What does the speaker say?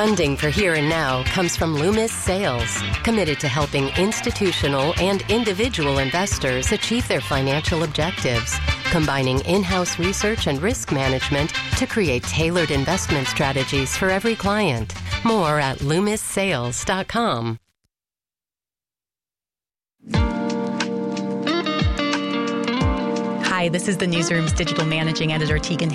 Funding for Here and Now comes from Loomis Sales, committed to helping institutional and individual investors achieve their financial objectives, combining in-house research and risk management to create tailored investment strategies for every client. More at LoomisSales.com. Hi, this is the Newsroom's digital managing editor, Tegan